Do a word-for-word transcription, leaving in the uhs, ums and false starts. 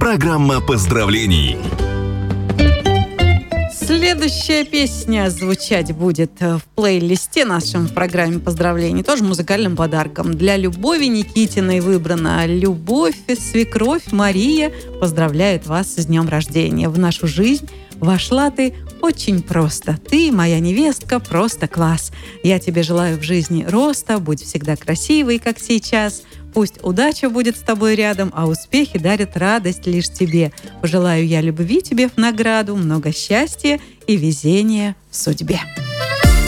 Программа поздравлений. Следующая песня звучать будет в плейлисте нашем в программе поздравлений, тоже музыкальным подарком. Для Любови Никитиной выбрана «Любовь, свекровь Мария» поздравляет вас с днем рождения. В нашу жизнь вошла ты очень просто. Ты, моя невестка, просто класс. Я тебе желаю в жизни роста, будь всегда красивой, как сейчас. Пусть удача будет с тобой рядом, а успехи дарят радость лишь тебе. Пожелаю я любви тебе в награду, много счастья и везения в судьбе.